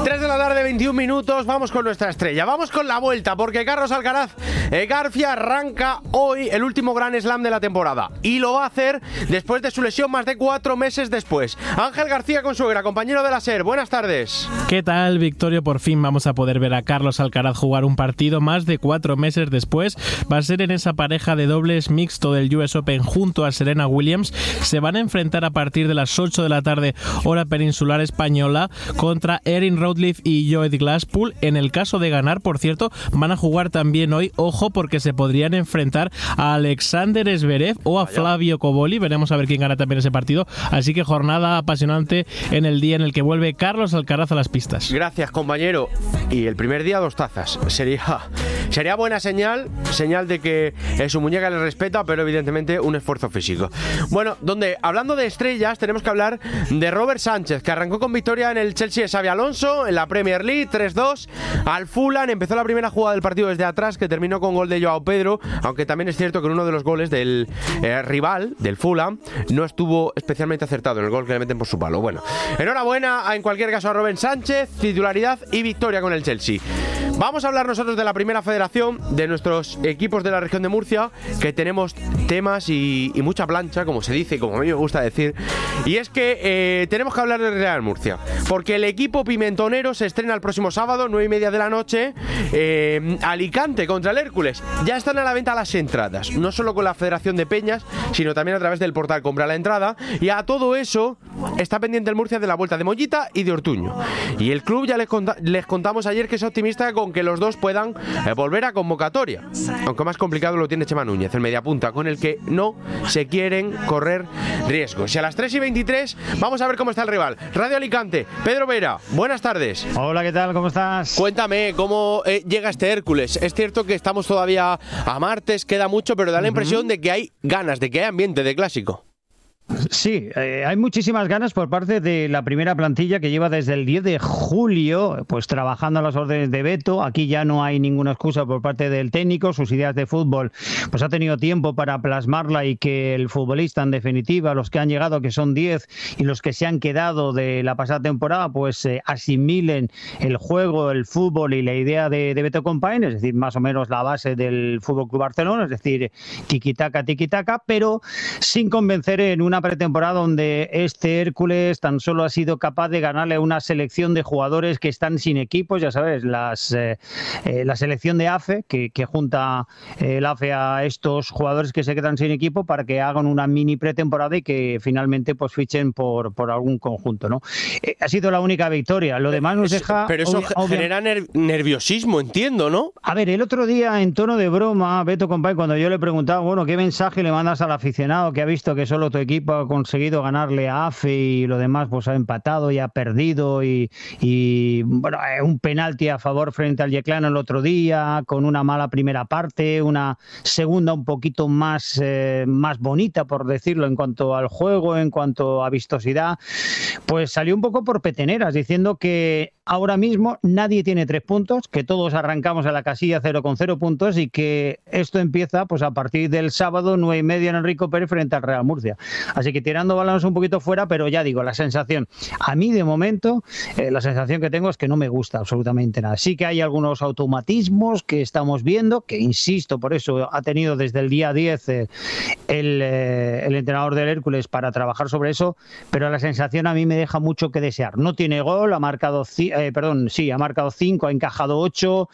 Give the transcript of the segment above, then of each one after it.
3 de la tarde, 21 minutos, vamos con nuestra estrella, vamos con la vuelta, porque Carlos Alcaraz García arranca hoy el último Grand Slam de la temporada y lo va a hacer después de su lesión más de 4 meses después. Ángel García Consuegra, compañero de la SER, buenas tardes. ¿Qué tal, Victorio? Por fin vamos a poder ver a Carlos Alcaraz jugar un partido más de 4 meses después. Va a ser en esa pareja de dobles mixto del US Open junto a Serena Williams. Se van a enfrentar a partir de las 8 de la tarde, hora peninsular española, contra Erin Routliffe y Joe Glasspool. En el caso de ganar, por cierto, van a jugar también hoy, ojo, porque se podrían enfrentar a Alexander Zverev o a Flavio Cobolli. Veremos a ver quién gana también ese partido. Así que jornada apasionante en el día en el que vuelve Carlos Alcaraz a las pistas. Gracias, compañero. Y el primer día 2 tazas. Sería buena señal de que su muñeca le respeta, pero evidentemente un esfuerzo físico. Bueno, hablando de estrellas, tenemos que hablar de Robert Sánchez, que arrancó con victoria en el Chelsea de Xabi Alonso, en la Premier League, 3-2 al Fulham. Empezó la primera jugada del partido desde atrás, que terminó con gol de Joao Pedro, aunque también es cierto que en uno de los goles del rival, del Fulham, no estuvo especialmente acertado en el gol que le meten por su palo. Bueno, enhorabuena en cualquier caso a Robert Sánchez, titularidad y victoria con el Chelsea. Vamos a hablar nosotros de la primera federación, de nuestros equipos de la región de Murcia, que tenemos temas y mucha plancha, como se dice, como a mí me gusta decir. Y es que tenemos que hablar del Real Murcia, porque el equipo pimentonero se estrena el próximo sábado, 9:30 de la noche, Alicante contra el Hércules. Ya están a la venta las entradas, no solo con la Federación de Peñas, sino también a través del portal Compra la Entrada. Y a todo eso está pendiente el Murcia de la vuelta de Mollita y de Ortuño. Y el club ya les contamos ayer que es optimista con que los dos puedan volver a convocatoria, aunque más complicado lo tiene Chema Núñez, el mediapunta, con el que no se quieren correr riesgos. Y a las 3:23 vamos a ver cómo está el rival. Radio Alicante, Pedro Vera, buenas tardes. Hola, ¿qué tal? ¿Cómo estás? Cuéntame, ¿cómo llega este Hércules? Es cierto que estamos todavía a martes, queda mucho, pero da la impresión de que hay ganas, de que hay ambiente de clásico. Sí, hay muchísimas ganas por parte de la primera plantilla, que lleva desde el 10 de julio pues trabajando a las órdenes de Beto. Aquí ya no hay ninguna excusa por parte del técnico. Sus ideas de fútbol pues ha tenido tiempo para plasmarla y que el futbolista, en definitiva, los que han llegado, que son 10, y los que se han quedado de la pasada temporada, pues asimilen el juego, el fútbol y la idea de Beto Compain, es decir, más o menos la base del Fútbol Club Barcelona, es decir, tiki-taka, pero sin convencer en una pretemporada donde este Hércules tan solo ha sido capaz de ganarle a una selección de jugadores que están sin equipos, ya sabes, la selección de AFE, que junta el AFE a estos jugadores que se quedan sin equipo para que hagan una mini pretemporada y que finalmente pues fichen por algún conjunto, ¿no? Ha sido la única victoria, lo demás nos deja... Pero eso genera nerviosismo, entiendo, ¿no? A ver, el otro día, en tono de broma, Beto Compain, cuando yo le preguntaba, bueno, ¿qué mensaje le mandas al aficionado que ha visto que solo tu equipo ha conseguido ganarle a AFE y lo demás pues ha empatado y ha perdido y bueno, un penalti a favor frente al Yeclano el otro día, con una mala primera parte, una segunda un poquito más bonita, por decirlo, en cuanto al juego, en cuanto a vistosidad? Pues salió un poco por peteneras, diciendo que ahora mismo nadie tiene 3 puntos, que todos arrancamos a la casilla 0 con 0 puntos y que esto empieza pues a partir del sábado 9:30 en Enrico Pérez frente al Real Murcia. Así que tirando balones un poquito fuera, pero ya digo, la sensación, a mí de momento, la sensación que tengo es que no me gusta absolutamente nada. Sí que hay algunos automatismos que estamos viendo, que insisto, por eso ha tenido desde el día 10 el entrenador del Hércules para trabajar sobre eso, pero la sensación a mí me deja mucho que desear. No tiene gol, ha marcado 5, ha encajado 8,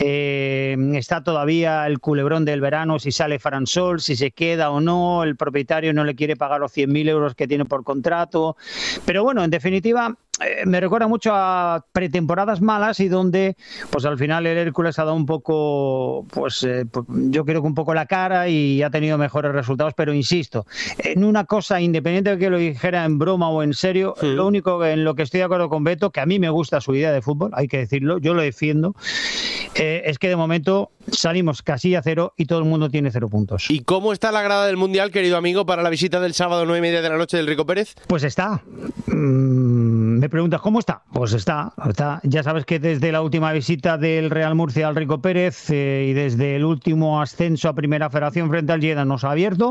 está todavía el culebrón del verano, si sale Ferran Sol, si se queda o no, el propietario no le quiere pagar los 100.000 euros que tiene por contrato, pero bueno, en definitiva me recuerda mucho a pretemporadas malas y donde pues al final el Hércules ha dado un poco, yo creo que un poco la cara y ha tenido mejores resultados, pero insisto, en una cosa, independiente de que lo dijera en broma o en serio, lo único en lo que estoy de acuerdo con Beto, que a mí me gusta su idea de fútbol, hay que decirlo, yo lo defiendo, es que de momento salimos casilla 0 y todo el mundo tiene 0 puntos. ¿Y cómo está la grada del Mundial, querido amigo, para la visita del sábado 9:30 de la noche del Enrico Pérez? Pues está Me preguntas, ¿cómo está? Pues está. Ya sabes que desde la última visita del Real Murcia al Rico Pérez y desde el último ascenso a Primera Federación frente al Lleida nos ha abierto.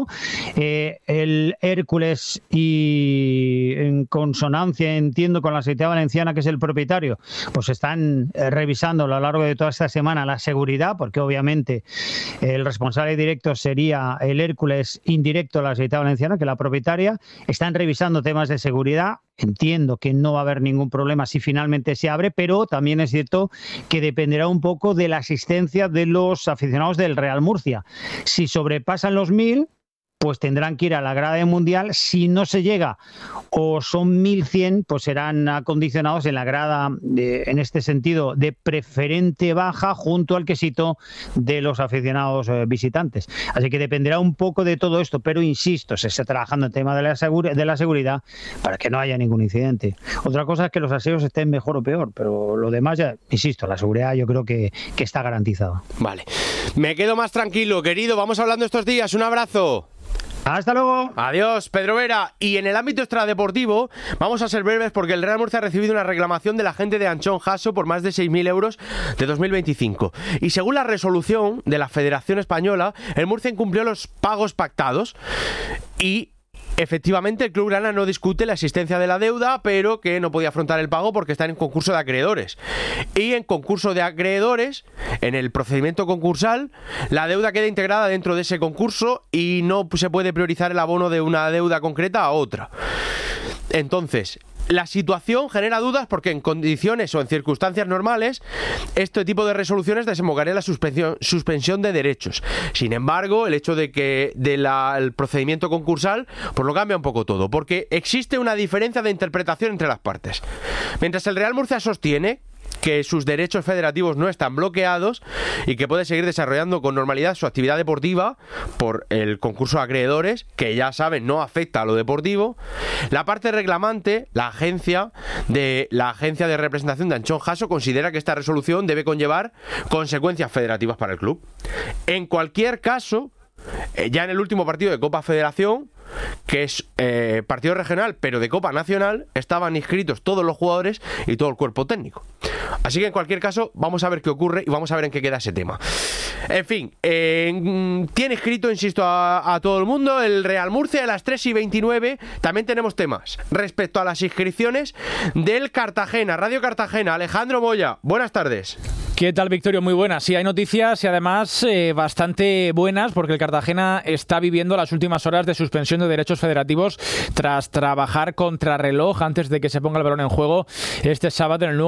El Hércules, y en consonancia, entiendo, con la Sociedad Valenciana, que es el propietario, pues están revisando a lo largo de toda esta semana la seguridad, porque obviamente el responsable directo sería el Hércules, indirecto la Sociedad Valenciana, que es la propietaria. Están revisando temas de seguridad. Entiendo que no va a haber ningún problema si finalmente se abre, pero también es cierto que dependerá un poco de la asistencia de los aficionados del Real Murcia. Si sobrepasan los 1.000, pues tendrán que ir a la grada del Mundial. Si no se llega o son 1.100, pues serán acondicionados en la grada, en este sentido, de preferente baja, junto al quesito de los aficionados visitantes. Así que dependerá un poco de todo esto, pero insisto, se está trabajando en el tema de la seguridad para que no haya ningún incidente. Otra cosa es que los aseos estén mejor o peor, pero lo demás, ya insisto, la seguridad yo creo que está garantizada. Vale, me quedo más tranquilo, querido. Vamos hablando estos días. Un abrazo. ¡Hasta luego! Adiós, Pedro Vera. Y en el ámbito extradeportivo, vamos a ser breves porque el Real Murcia ha recibido una reclamación de la gente de Anchón Jasso por más de 6.000 euros de 2025. Y según la resolución de la Federación Española, el Murcia incumplió los pagos pactados y efectivamente el club grana no discute la existencia de la deuda, pero que no podía afrontar el pago porque está en concurso de acreedores. Y en concurso de acreedores, en el procedimiento concursal, la deuda queda integrada dentro de ese concurso y no se puede priorizar el abono de una deuda concreta a otra. Entonces, la situación genera dudas porque en condiciones o en circunstancias normales este tipo de resoluciones desembocaría en la suspensión de derechos. Sin embargo, el hecho de que el procedimiento concursal pues lo cambia un poco todo, porque existe una diferencia de interpretación entre las partes. Mientras el Real Murcia sostiene que sus derechos federativos no están bloqueados y que puede seguir desarrollando con normalidad su actividad deportiva por el concurso de acreedores, que ya saben no afecta a lo deportivo, la parte reclamante, la agencia de representación de Anchón Jasso, considera que esta resolución debe conllevar consecuencias federativas para el club. En cualquier caso, ya en el último partido de Copa Federación, que es partido regional pero de Copa Nacional, estaban inscritos todos los jugadores y todo el cuerpo técnico. Así que en cualquier caso vamos a ver qué ocurre y vamos a ver en qué queda ese tema. En fin, tiene inscrito, insisto, a todo el mundo el Real Murcia. A las 3:29 también tenemos temas respecto a las inscripciones del Cartagena, Radio Cartagena. Alejandro Moya, buenas tardes. ¿Qué tal, Victorio? Muy buenas. Sí, hay noticias y además bastante buenas porque el Cartagena está viviendo las últimas horas de suspensión de derechos federativos tras trabajar contrarreloj antes de que se ponga el balón en juego este sábado en el nuevo